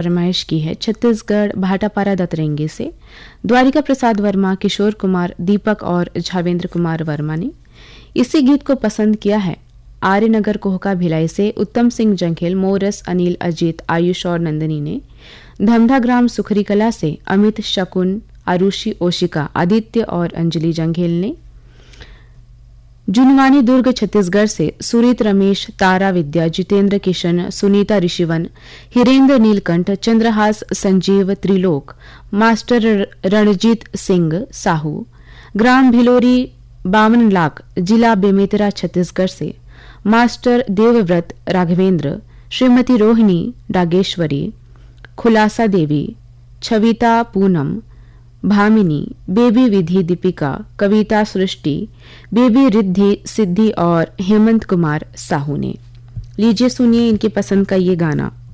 फरमाइश की है छत्तीसगढ़ भाटापारा दतरेंगे से। द्वारिका प्रसाद वर्मा, किशोर कुमार, दीपक और झावेंद्र कुमार वर्मा ने इसी गीत को पसंद किया है। आर्यनगर कोहका भिलाई से उत्तम सिंह जंघेल, मोरस, अनिल, अजीत, आयुष और नंदनी ने। धमधा ग्राम सुखरी कला से अमित, शकुन, आरुषि, ओशिका, आदित्य और अंजलि जंघेल ने। जुनवानी दुर्ग छत्तीसगढ़ से सुरीत, रमेश, तारा विद्या, जितेंद्र किशन, सुनीता ऋषिवन, हिरेंद्र नीलकंठ, चंद्रहास, संजीव, त्रिलोक, मास्टर रणजीत सिंह साहू, ग्राम भिलोरी, बामन लाख, जिला बेमेतरा छत्तीसगढ़ से मास्टर देवव्रत राघवेंद्र, श्रीमती रोहिणी डागेश्वरी, खुलासा देवी, छविता पूनम, भामिनी, बेबी विधि, दीपिका, कविता सृष्टि, बेबी रिद्धि, सिद्धि और हेमंत कुमार साहू ने। लीजिए सुनिए इनकी पसंद का ये गाना।